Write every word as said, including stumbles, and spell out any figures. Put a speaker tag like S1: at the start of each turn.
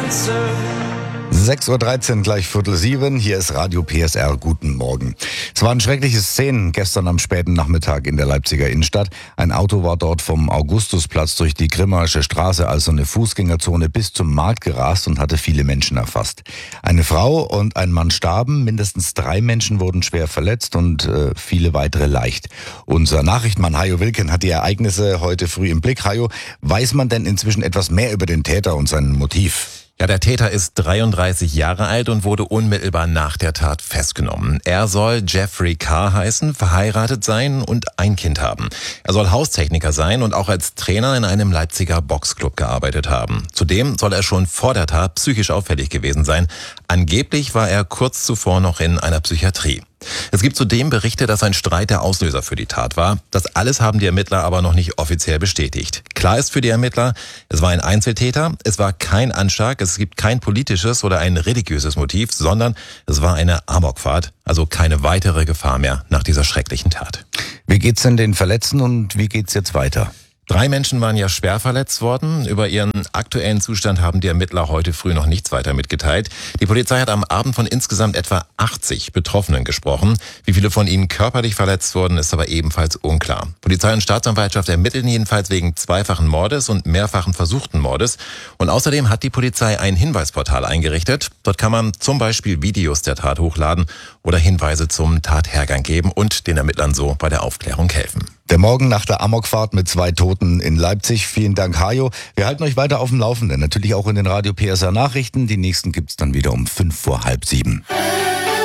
S1: sechs Uhr dreizehn, gleich Viertel sieben. Hier ist Radio P S R. Guten Morgen. Es waren schreckliche Szenen gestern am späten Nachmittag in der Leipziger Innenstadt. Ein Auto war dort vom Augustusplatz durch die Grimmaische Straße, also eine Fußgängerzone, bis zum Markt gerast und hatte viele Menschen erfasst. Eine Frau und ein Mann starben, mindestens drei Menschen wurden schwer verletzt und äh, viele weitere leicht. Unser Nachrichtenmann Hajo Wilken hat die Ereignisse heute früh im Blick. Hajo, weiß man denn inzwischen etwas mehr über den Täter und sein Motiv?
S2: Ja, der Täter ist dreiunddreißig Jahre alt und wurde unmittelbar nach der Tat festgenommen. Er soll Jeffrey Carr heißen, verheiratet sein und ein Kind haben. Er soll Haustechniker sein und auch als Trainer in einem Leipziger Boxclub gearbeitet haben. Zudem soll er schon vor der Tat psychisch auffällig gewesen sein. Angeblich war er kurz zuvor noch in einer Psychiatrie. Es gibt zudem Berichte, dass ein Streit der Auslöser für die Tat war. Das alles haben die Ermittler aber noch nicht offiziell bestätigt. Klar ist für die Ermittler, es war ein Einzeltäter, es war kein Anschlag, es gibt kein politisches oder ein religiöses Motiv, sondern es war eine Amokfahrt, also keine weitere Gefahr mehr nach dieser schrecklichen Tat.
S1: Wie geht's denn den Verletzten und wie geht's jetzt weiter?
S2: Drei Menschen waren ja schwer verletzt worden. Über ihren aktuellen Zustand haben die Ermittler heute früh noch nichts weiter mitgeteilt. Die Polizei hat am Abend von insgesamt etwa achtzig Betroffenen gesprochen. Wie viele von ihnen körperlich verletzt wurden, ist aber ebenfalls unklar. Polizei und Staatsanwaltschaft ermitteln jedenfalls wegen zweifachen Mordes und mehrfachen versuchten Mordes. Und außerdem hat die Polizei ein Hinweisportal eingerichtet. Dort kann man zum Beispiel Videos der Tat hochladen oder Hinweise zum Tathergang geben und den Ermittlern so bei der Aufklärung helfen.
S1: Der Morgen nach der Amokfahrt mit zwei Toten in Leipzig. Vielen Dank, Hajo. Wir halten euch weiter auf dem Laufenden. Natürlich auch in den Radio P S R Nachrichten. Die nächsten gibt's dann wieder um fünf vor halb sieben.